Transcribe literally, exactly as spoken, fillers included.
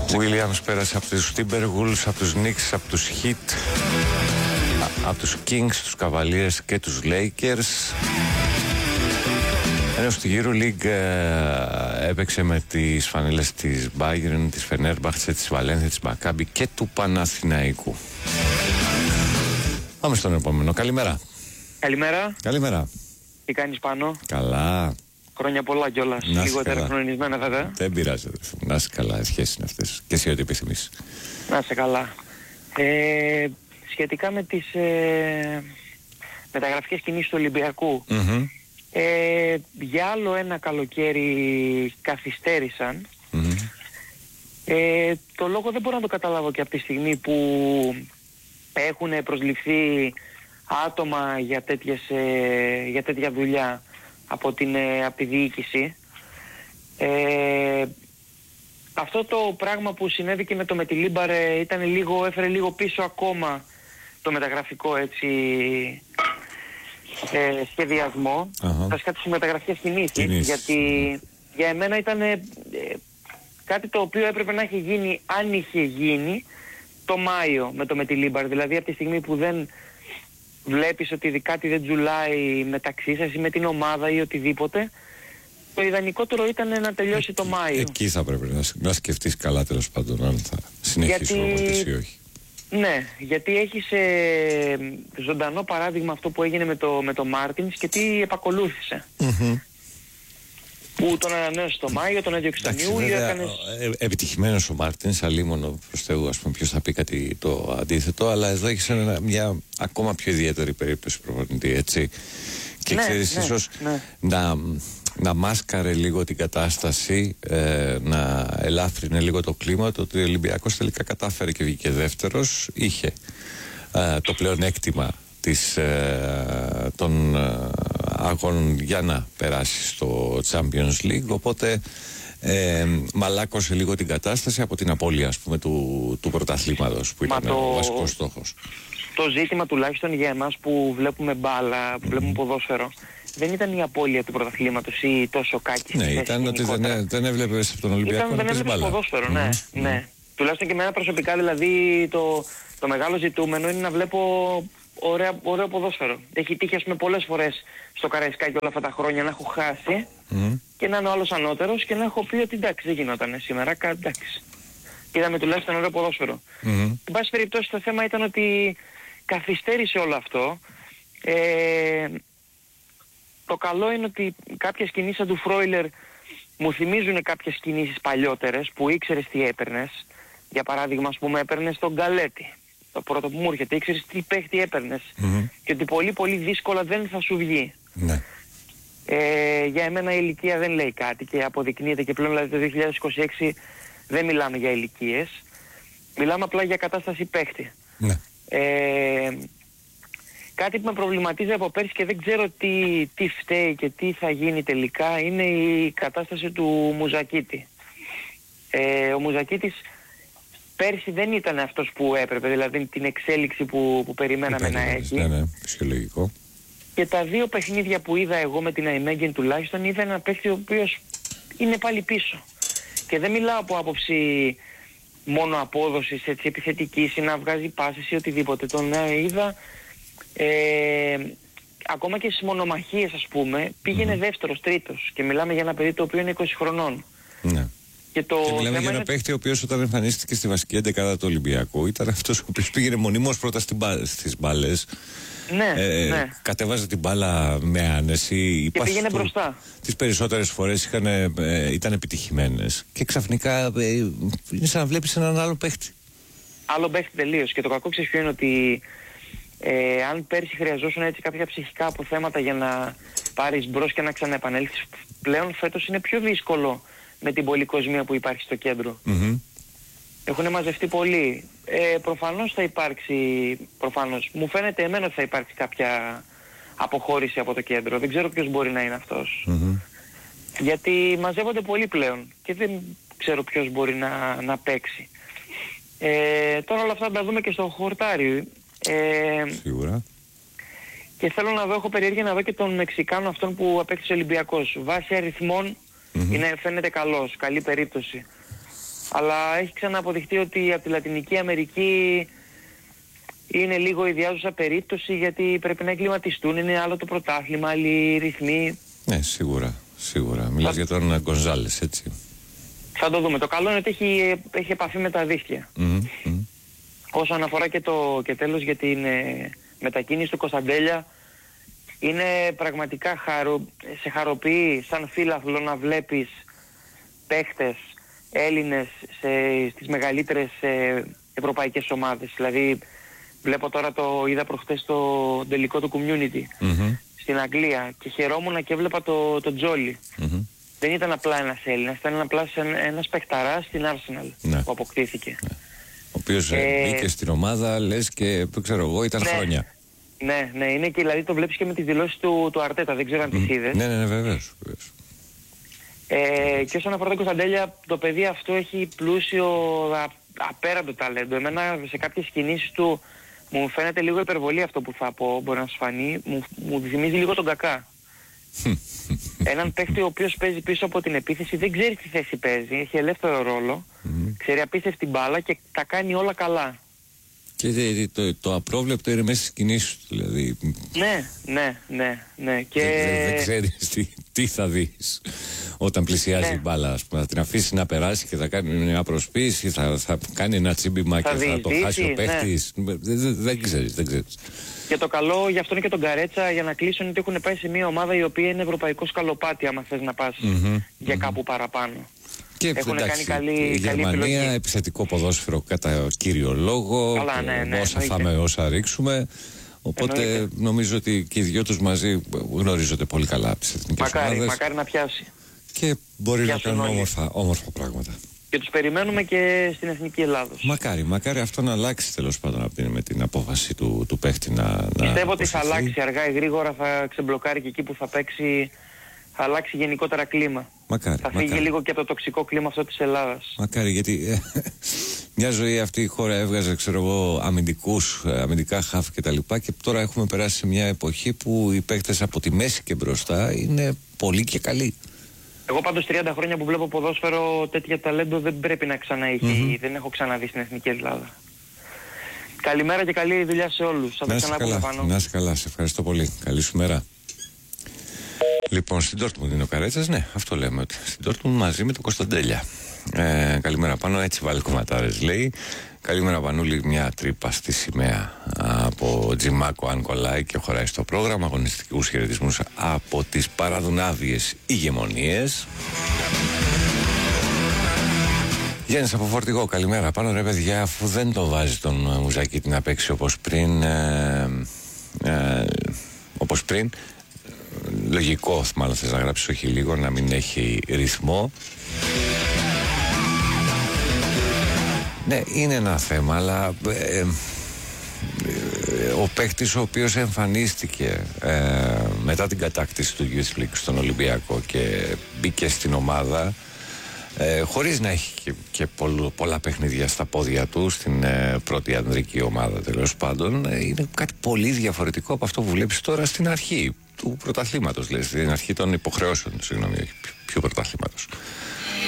Williams πέρασε από τους Timberwolves, από τους Knicks, από τους Heat, από τους Kings, τους Cavaliers και τους Lakers. Ενώ στη EuroLeague ε, έπαιξε με τις φανέλες της Bayern, της Fenerbahce, της Valencia, της Maccabi και του Παναθηναϊκού. Πάμε στον επόμενο. Καλημέρα. Καλημέρα. Καλημέρα. Τι κάνεις Πάνο? Καλά. Χρόνια πολλά κιόλας. Λιγότερα χρονισμένα βέβαια. Δεν πειράζει. Να είσαι καλά. Σχέσεις είναι αυτές. Και εσύ ό,τι επιθυμείς. Να είσαι καλά. Ε, σχετικά με τις ε, μεταγραφικές κινήσεις του Ολυμπιακού. Mm-hmm. Ε, για άλλο ένα καλοκαίρι καθυστέρησαν. Mm-hmm. Ε, το λόγο δεν μπορώ να το καταλάβω και από τη στιγμή που έχουν προσληφθεί άτομα για, τέτοιες, ε, για τέτοια δουλειά από, την, ε, από τη διοίκηση. Ε, αυτό το πράγμα που συνέβη και με το Μετιλίμπαρ ε, ήταν λίγο, έφερε λίγο πίσω ακόμα το μεταγραφικό έτσι ε, σχεδιασμό. Uh-huh. Θα σκάτσω στις μεταγραφικές κινήσεις, γιατί για εμένα ήταν ε, κάτι το οποίο έπρεπε να έχει γίνει, αν είχε γίνει το Μάιο με το Μετιλίμπαρ, δηλαδή από τη στιγμή που δεν βλέπεις ότι κάτι δεν τζουλάει μεταξύ σας ή με την ομάδα ή οτιδήποτε, το ιδανικότερο ήταν να τελειώσει το Μάιο. Εκεί θα πρέπει να, να σκεφτείς καλά τέλος πάντων αν θα συνεχίσουμε γιατί... ή όχι. Ναι, γιατί έχεις ε, ζωντανό παράδειγμα αυτό που έγινε με το, με το Μάρτινς και τι επακολούθησε. Mm-hmm. Που τον ανανέωσε το Μάιο, τον έδιωξε τον Ιούλιο, έκανες... Ε, επιτυχημένος ο Μάρτινς, αλίμονο προς Θεού, ας πούμε, ποιος θα πει κάτι το αντίθετο, αλλά εδώ έχεις ένα, μια ακόμα πιο ιδιαίτερη περίπτωση προπονητή, έτσι. Και ναι, ξέρεις, ναι, ίσως ναι. να, να μάσκαρε λίγο την κατάσταση, ε, να ελάφρυνε λίγο το κλίμα, το ότι ο Ολυμπιακός τελικά κατάφερε και βγήκε δεύτερος, είχε ε, το πλεονέκτημα της, ε, των ε, αγώνων για να περάσει στο Champions League, οπότε ε, μαλάκωσε λίγο την κατάσταση από την απώλεια, ας πούμε, του, του πρωταθλήματος που ήταν το, ο βασικός στόχος. Το ζήτημα τουλάχιστον για εμάς που βλέπουμε μπάλα, που βλέπουμε mm. ποδόσφαιρο, δεν ήταν η απώλεια του πρωταθλήματος ή τόσο κάκη. Ναι, ήταν ότι δεν, δεν έβλεπες από τον Ολυμπιακό ήταν, να δεν έβλεπες ποδόσφαιρο, mm. ναι, mm. ναι. Τουλάχιστον και εμένα προσωπικά, δηλαδή το, το μεγάλο ζητούμενο είναι να βλέπω Ωραία, ωραίο ποδόσφαιρο. Έχει τύχει, ας πούμε, πολλές φορές στο Καραϊσκάκι όλα αυτά τα χρόνια να έχω χάσει mm. και να είναι ο άλλος ανώτερος και να έχω πει ότι εντάξει δεν γινότανε σήμερα, κα, εντάξει. Είδαμε τουλάχιστον ωραίο ποδόσφαιρο. Mm. Εν πάση περιπτώσει το θέμα ήταν ότι καθυστέρησε όλο αυτό. Ε, το καλό είναι ότι κάποιες κινήσεις σαν του Φρόιλερ μου θυμίζουν κάποιες κινήσεις παλιότερες που ήξερες τι έπαιρνες. Για παράδειγμα, ας πούμε, έπαιρνες τον Γκαλέτη. Το πρώτο που μου έρχεται, ήξερες τι παίχτη έπαιρνες mm-hmm. και ότι πολύ πολύ δύσκολα δεν θα σου βγει. Ναι. Ε, για εμένα η ηλικία δεν λέει κάτι και αποδεικνύεται και πλέον, δηλαδή το δύο χιλιάδες είκοσι έξι δεν μιλάμε για ηλικίες, μιλάμε απλά για κατάσταση παίχτη. Ναι. Ε, κάτι που με προβληματίζει από πέρσι και δεν ξέρω τι, τι φταίει και τι θα γίνει τελικά είναι η κατάσταση του Μουζακίτη. Ε, ο Μουζακίτης πέρσι δεν ήταν αυτός που έπρεπε, δηλαδή την εξέλιξη που, που περιμέναμε να έχει. Ναι, ναι, φυσιολογικό. Και τα δύο παιχνίδια που είδα εγώ με την Αϊμέγγεν τουλάχιστον, είδα ένα παίχτη ο οποίος είναι πάλι πίσω. Και δεν μιλάω από άποψη μόνο απόδοσης, έτσι, επιθετικής ή να βγάζει πάσες ή οτιδήποτε. Τον είδα ε, ακόμα και στις μονομαχίες, ας πούμε, πήγαινε mm. δεύτερος, τρίτος. Και μιλάμε για ένα παιδί το οποίο είναι είκοσι χρονών. Ναι. Και, το και μιλάμε για ένα είναι... παίχτη ο οποίος όταν εμφανίστηκε στη βασική έντεκα του Ολυμπιακού ήταν αυτός ο οποίος πήγαινε μονίμως πρώτα στις μπάλες. Ναι, ε, ναι. Κατέβαζε την μπάλα με άνεση. Και πήγαινε του, μπροστά. Τις περισσότερες φορές είχαν, ε, ήταν επιτυχημένες. Και ξαφνικά ε, είναι σαν να βλέπεις έναν άλλο παίχτη. Άλλο παίχτη τελείως. Και το κακό ξέρεις ποιο είναι ότι ε, αν πέρσι χρειαζόσουν έτσι κάποια ψυχικά αποθέματα για να πάρεις μπρος και να ξαναεπανέλθεις, πλέον φέτος είναι πιο δύσκολο με την πολυκοσμία που υπάρχει στο κέντρο. Mm-hmm. Έχουν μαζευτεί πολλοί. Ε, προφανώς θα υπάρξει, προφανώς, μου φαίνεται εμένα ότι θα υπάρξει κάποια αποχώρηση από το κέντρο. Δεν ξέρω ποιος μπορεί να είναι αυτός. Mm-hmm. Γιατί μαζεύονται πολλοί πλέον και δεν ξέρω ποιος μπορεί να, να παίξει. Ε, τώρα όλα αυτά θα τα δούμε και στο χορτάρι. Ε, Σίγουρα. Και θέλω να δω, έχω περιέργεια να δω και τον Μεξικάνο αυτόν που απέκτησε ο Ολυμπιακός. Βάσει αριθμών mm-hmm. είναι, φαίνεται καλός, καλή περίπτωση. Αλλά έχει ξανααποδειχτεί ότι από τη Λατινική Αμερική είναι λίγο ιδιάζουσα περίπτωση, γιατί πρέπει να εγκληματιστούν, είναι άλλο το πρωτάθλημα, άλλοι ρυθμοί. Ναι, σίγουρα, σίγουρα. Μιλάς θα... για τον Γκονζάλες, έτσι. Θα το δούμε. Το καλό είναι ότι έχει, έχει επαφή με τα δίχτυα. Mm-hmm, mm-hmm. Όσον αφορά και το και τέλος για την ε, μετακίνηση του Κωνσταντέλια, είναι πραγματικά χαρο, σε χαροποιεί σαν φίλαθλο να βλέπεις παίχτες Έλληνες σε, στις μεγαλύτερες ε, ευρωπαϊκές ομάδες. Δηλαδή βλέπω τώρα, το είδα προχτές το τελικό του Community mm-hmm. στην Αγγλία και χαιρόμουν και έβλεπα το, το Τζόλι. Mm-hmm. Δεν ήταν απλά ένας Έλληνας, ήταν απλά ένας παιχταράς στην Arsenal ναι. που αποκτήθηκε. Ναι. Ο οποίος ε, μπήκε στην ομάδα, λες, και ξέρω εγώ, ήταν ναι, χρόνια. Ναι, ναι, είναι και δηλαδή το βλέπεις και με τις δηλώσεις του, του Αρτέτα, δεν ξέρω αν τις είδες. Ναι, ναι, ναι, βεβαίως. Ε, και όσον αφορά τον Κωνσταντέλια, το παιδί αυτό έχει πλούσιο α, απέραντο ταλέντο. Εμένα σε κάποιες κινήσεις του μου φαίνεται λίγο υπερβολή αυτό που θα πω, μπορεί να σου φανεί, μου, μου θυμίζει λίγο τον Κακά. Έναν παίχτη ο οποίος παίζει πίσω από την επίθεση, δεν ξέρει τι θέση παίζει, έχει ελεύθερο ρόλο, mm. ξέρει απίστευτη μπάλα και τα κάνει όλα καλά. Και το, το, το απρόβλεπτο είναι μέσα στις κινήσεις του, δηλαδή. Ναι, ναι, ναι, ναι. Και... Δεν, δεν ξέρεις τι, τι θα δεις όταν πλησιάζει ναι. η μπάλα. Ας πούμε, θα την αφήσει να περάσει και θα κάνει μια προσποίηση, θα, θα κάνει ένα τσίμπημα θα και θα το χάσει ο παίχτης. Ναι. Δεν, δεν ξέρεις, δεν ξέρεις. Και το καλό γι' αυτό είναι και τον Καρέτσα, για να κλείσουν, ότι έχουν πάει σε μια ομάδα η οποία είναι ευρωπαϊκό σκαλοπάτι, άμα θες να πας mm-hmm, για mm-hmm. κάπου παραπάνω. Και έχουν εντάξει, κάνει καλή, η καλή Γερμανία επιλογή. Επιθετικό ποδόσφαιρο κατά κύριο λόγο. Καλά, ναι, ναι, όσα εννοείται. φάμε, όσα ρίξουμε. Οπότε εννοείται. Νομίζω ότι και οι δυο τους μαζί γνωρίζονται πολύ καλά από τις εθνικές μακάρι, ομάδες. Μακάρι να πιάσει. Και μπορεί Πιάσουν να κάνουν όλοι. όμορφα, όμορφα πράγματα. Και τους περιμένουμε και στην Εθνική Ελλάδος. Μακάρι, μακάρι αυτό να αλλάξει τέλος πάντων από την, με την απόφαση του, του παίχτη να. Πιστεύω να ότι θα αλλάξει αργά ή γρήγορα, θα ξεμπλοκάρει και εκεί που θα παίξει, θα αλλάξει γενικότερα κλίμα. Μακάρι, θα φύγει μακάρι. λίγο και από το τοξικό κλίμα αυτό της Ελλάδας. Μακάρι, γιατί ε, μια ζωή αυτή η χώρα έβγαζε, ξέρω εγώ, αμυντικούς, αμυντικά χαφ κτλ. Και, και τώρα έχουμε περάσει σε μια εποχή που οι παίκτες από τη μέση και μπροστά είναι πολύ και καλοί. Εγώ πάντως τριάντα χρόνια που βλέπω ποδόσφαιρο, τέτοια ταλέντο δεν πρέπει να ξαναέχει, mm-hmm. δεν έχω ξαναδεί στην Εθνική Ελλάδα. Καλημέρα και καλή δουλειά σε όλους. Θα τα ξαναπούμε πάνω. Να είσαι καλά, σε ευχαριστώ πολύ. Καλή σου μέρα. Λοιπόν, στην Ντόρτμουντ είναι ο Καρέτσας, ναι, αυτό λέμε, ότι στην Ντόρτμουντ μαζί με τον Κωνσταντέλια. Ε, καλημέρα πάνω, έτσι βάλει κομματάρες, λέει. Καλημέρα Πανούλη, μια τρύπα στη σημαία από Τζιμάκο αν κολλάει και χωράει στο πρόγραμμα. Αγωνιστικούς χαιρετισμούς από τις παραδουνάβιες ηγεμονίες. Γιάννης από Φορτηγό, καλημέρα πάνω ρε παιδιά, αφού δεν το βάζει τον Μουζακίτη να παίξει όπως πριν ε, ε, όπως πριν, λογικό μάλλον θες να γράψεις, όχι λίγο, να μην έχει ρυθμό. Ναι, είναι ένα θέμα, αλλά ε, ε, ο παίκτης ο οποίος εμφανίστηκε ε, μετά την κατάκτηση του Youth League στον Ολυμπιακό και μπήκε στην ομάδα ε, χωρίς να έχει και, και πολλ, πολλά παιχνίδια στα πόδια του στην ε, πρώτη ανδρική ομάδα, τέλος πάντων, ε, είναι κάτι πολύ διαφορετικό από αυτό που βλέπεις τώρα στην αρχή του πρωταθλήματος, δηλαδή στην αρχή των υποχρεώσεων, συγγνώμη, όχι πιο πρωταθλήματος.